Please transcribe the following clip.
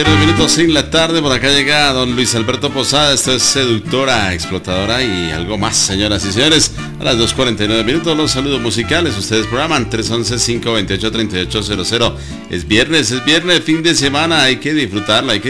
Minutos en la tarde, por acá llega don Luis Alberto Posada. Esto es Seductora, Explotadora y algo más, señoras y señores. A las 2:49 minutos, los saludos musicales. Ustedes programan 311-528-3800. Es viernes, fin de semana. Hay que disfrutarla, hay que